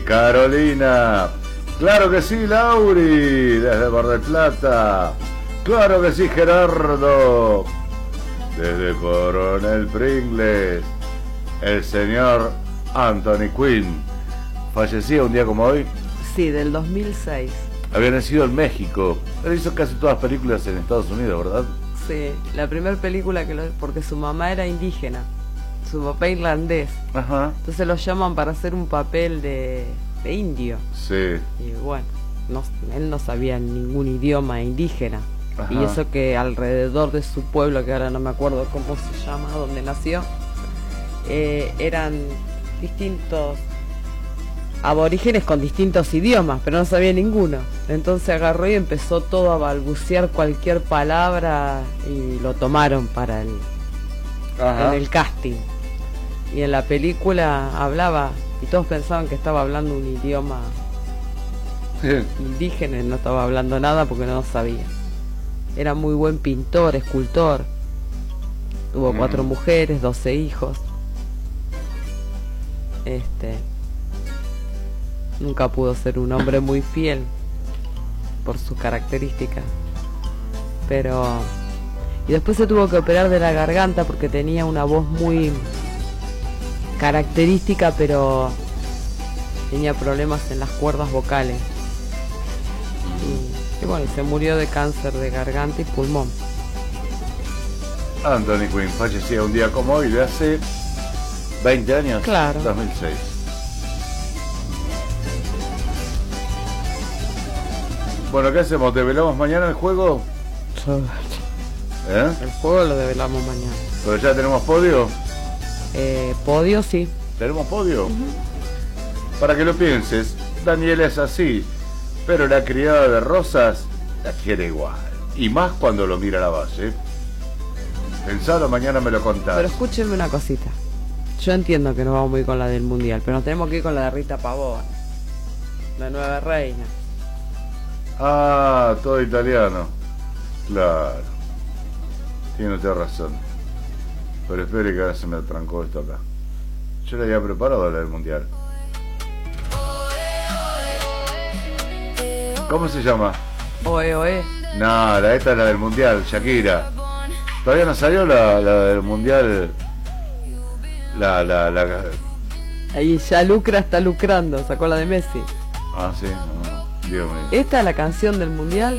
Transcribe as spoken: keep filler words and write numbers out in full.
Carolina. Claro que sí, Lauri, desde Mar del Plata. Claro que sí, Gerardo, desde Coronel Pringles. El señor Anthony Quinn fallecía un día como hoy. Sí, del dos mil seis. Había nacido en México. Él hizo casi todas las películas en Estados Unidos, ¿verdad? Sí, la primera película que lo... porque su mamá era indígena, su papá irlandés. Ajá. Entonces lo llaman para hacer un papel de, de indio. Sí. Y bueno, no, él no sabía ningún idioma indígena. Ajá. Y eso que alrededor de su pueblo, que ahora no me acuerdo cómo se llama, donde nació, eh, eran distintos aborígenes con distintos idiomas, pero no sabía ninguno. Entonces agarró y empezó todo a balbucear cualquier palabra y lo tomaron para el, en el casting. Y en la película hablaba y todos pensaban que estaba hablando un idioma indígena y no estaba hablando nada porque no lo sabía. Era muy buen pintor, escultor. Tuvo cuatro mm. mujeres, doce hijos. Este nunca pudo ser un hombre muy fiel por sus características, pero y después se tuvo que operar de la garganta porque tenía una voz muy característica, pero tenía problemas en las cuerdas vocales y, y bueno, se murió de cáncer de garganta y pulmón. Anthony Quinn fallecía un día como hoy de hace veinte años. Claro. dos mil seis. Bueno, ¿qué hacemos? ¿Develamos mañana el juego? ¿Eh? El juego lo develamos mañana. ¿Pero ya tenemos podio? Eh, podio, sí. ¿Tenemos podio? Uh-huh. Para que lo pienses, Daniela es así, pero la criada de Rosas la quiere igual. Y más cuando lo mira a la base. Pensalo, mañana me lo contás. Pero escúchenme una cosita. Yo entiendo que nos vamos a ir con la del Mundial, pero nos tenemos que ir con la de Rita Pavone, la nueva reina. Ah, todo italiano. Claro. Tiene usted razón. Pero espere que ahora se me trancó esto acá. Yo le había preparado la del Mundial. ¿Cómo se llama? Oe, oe. No, la esta es la del Mundial, Shakira. Todavía no salió la, la del Mundial. La, la, la... Ahí ya lucra, está lucrando. Sacó la de Messi. Ah, sí. No, Dios mío. Esta es la canción del Mundial.